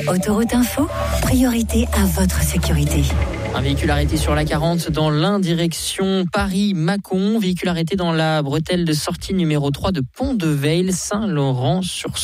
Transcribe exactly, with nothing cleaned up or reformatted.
Autoroute Info, priorité à votre sécurité. Un véhicule arrêté sur la quarante dans l'Ain, direction Paris-Mâcon. Véhicule arrêté dans la bretelle de sortie numéro trois de Pont-de-Veyle, Saint-Laurent-sur-Saône.